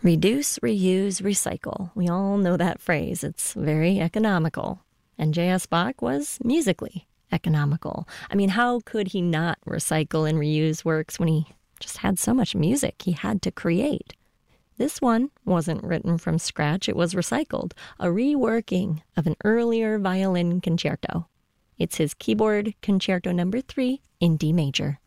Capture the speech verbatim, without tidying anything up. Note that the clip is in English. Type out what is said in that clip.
Reduce, reuse, recycle. We all know that phrase. It's very economical. And J S. Bach was musically economical. I mean, how could he not recycle and reuse works when he just had so much music he had to create? This one wasn't written from scratch. It was recycled, a reworking of an earlier violin concerto. It's his keyboard concerto number three in D major.